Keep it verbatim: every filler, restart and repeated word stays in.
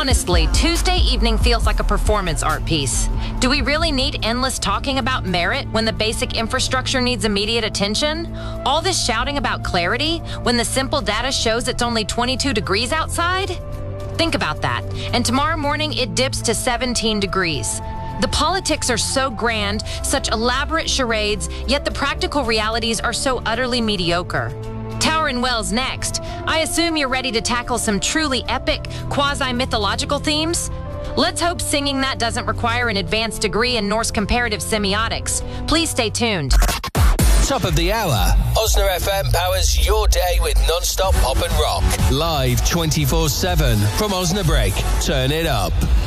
Honestly, Tuesday evening feels like a performance art piece. Do we really need endless talking about merit when the basic infrastructure needs immediate attention? All this shouting about clarity when the simple data shows it's only twenty-two degrees outside? Think about that. And tomorrow morning, it dips to seventeen degrees. The politics are so grand, such elaborate charades, yet the practical realities are so utterly mediocre. Tower and Wells next. I assume you're ready to tackle some truly epic, quasi-mythological themes? Let's hope singing that doesn't require an advanced degree in Norse comparative semiotics. Please stay tuned. Top of the hour. Osna F M powers your day with non-stop pop and rock. Live twenty-four seven from Osnabrück. Turn it up.